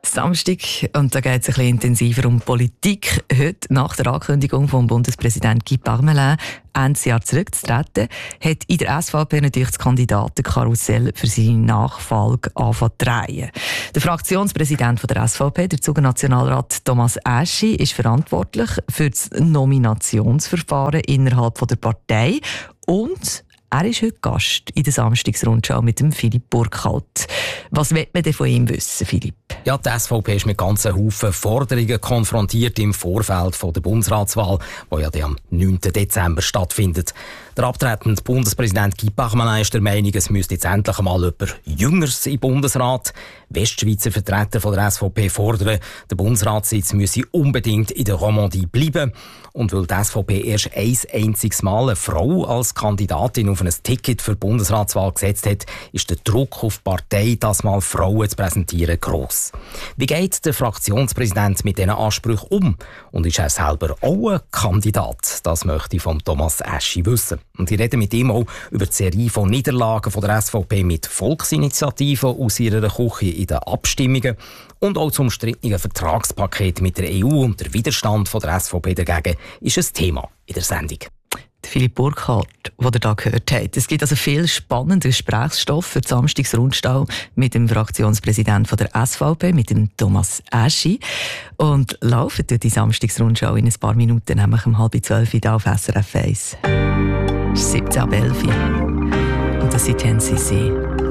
Samstag, und da geht es ein bisschen intensiver um Politik. Heute, nach der Ankündigung vom Bundespräsident Guy Parmelin, Ende Jahr zurückzutreten, hat in der SVP natürlich das Kandidatenkarussell für seine Nachfolge angefangen zu drehen. Der Fraktionspräsident der SVP, der Zuger-Nationalrat Thomas Aeschi, ist verantwortlich für das Nominationsverfahren innerhalb der Partei und er ist heute Gast in der Samstagsrundschau mit dem Philipp Burkhalter. Was will man denn von ihm wissen, Philipp? Ja, die SVP ist mit ganzen Haufen Forderungen konfrontiert im Vorfeld der Bundesratswahl, die ja am 9. Dezember stattfindet. Der abtretende Bundespräsident Guy Parmelin ist der Meinung, es müsste jetzt endlich einmal jemand Jüngeres im Bundesrat. Westschweizer Vertreter von der SVP fordern, der Bundesratssitz müsse unbedingt in der Romandie bleiben. Und weil die SVP erst ein einziges Mal eine Frau als Kandidatin auf ein Ticket für die Bundesratswahl gesetzt hat, ist der Druck auf die Partei, das mal Frauen zu präsentieren, gross. Wie geht der Fraktionspräsident mit diesen Ansprüchen um? Und ist er selber auch ein Kandidat? Das möchte ich von Thomas Aeschi wissen. Und ich rede mit ihm auch über die Serie von Niederlagen von der SVP mit Volksinitiativen aus ihrer Küche in den Abstimmungen und auch zum umstrittenen Vertragspaket mit der EU und der Widerstand von der SVP dagegen ist ein Thema in der Sendung. Philipp Burkhalter, den ihr hier gehört habt. Es gibt also viel spannenden Gesprächsstoff für die Samstagsrundschau mit dem Fraktionspräsidenten der SVP, mit dem Thomas Aeschi. Und laufen die Samstagsrundschau in ein paar Minuten, nämlich um 11:30 hier auf SRF 1. Es ist 17:11 und das sind NCC.